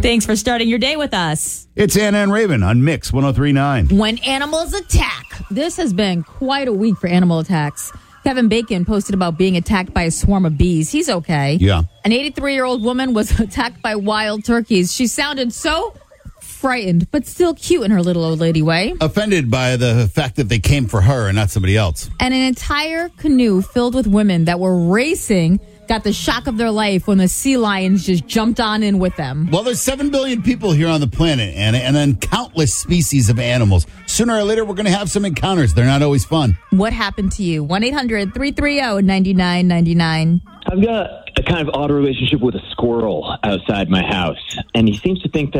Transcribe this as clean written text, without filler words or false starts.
Thanks for starting your day with us. It's Anna and Raven on Mix 103.9. When animals attack. This has been quite a week for animal attacks. Kevin Bacon posted about being attacked by a swarm of bees. He's okay. Yeah. An 83-year-old woman was attacked by wild turkeys. She sounded so frightened, but still cute in her little old lady way. Offended by the fact that they came for her and not somebody else. And an entire canoe filled with women that were racing got the shock of their life when the sea lions just jumped on in with them. Well, there's 7 billion people here on the planet, Anna, and then countless species of animals. Sooner or later, we're going to have some encounters. They're not always fun. What happened to you? 1-800-330-9999. I've got a kind of odd relationship with a squirrel outside my house, and he seems to think that